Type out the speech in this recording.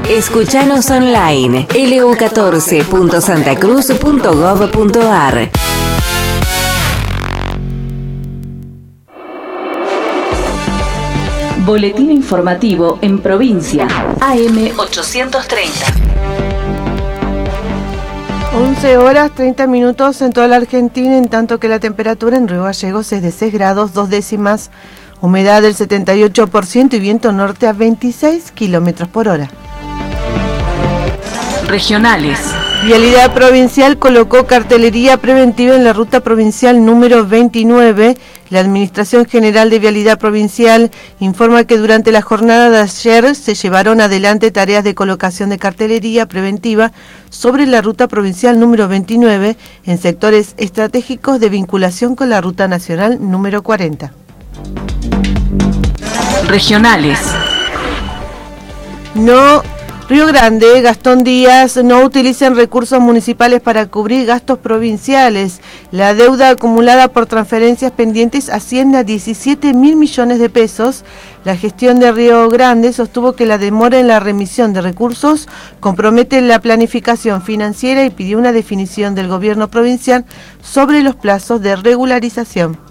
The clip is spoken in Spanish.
Escuchanos online, lu14.santacruz.gov.ar. Boletín informativo en provincia, AM 830. 11 horas 30 minutos en toda la Argentina, en tanto que la temperatura en Río Gallegos es de 6 grados 2 décimas, humedad del 78% y viento norte a 26 kilómetros por hora. Regionales. Vialidad Provincial colocó cartelería preventiva en la ruta provincial número 29. La Administración General de Vialidad Provincial informa que durante la jornada de ayer se llevaron adelante tareas de colocación de cartelería preventiva sobre la ruta provincial número 29 en sectores estratégicos de vinculación con la ruta nacional número 40. Regionales. Río Grande, Gastón Díaz, no utilicen recursos municipales para cubrir gastos provinciales. La deuda acumulada por transferencias pendientes asciende a 17.000 millones de pesos. La gestión de Río Grande sostuvo que la demora en la remisión de recursos compromete la planificación financiera y pidió una definición del gobierno provincial sobre los plazos de regularización.